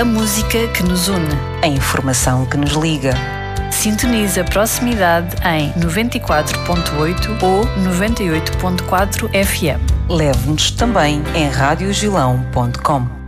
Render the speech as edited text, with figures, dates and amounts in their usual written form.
A música que nos une. A informação que nos liga. Sintoniza a proximidade em 94.8 ou 98.4 FM. Leve-nos também em radiogilão.com.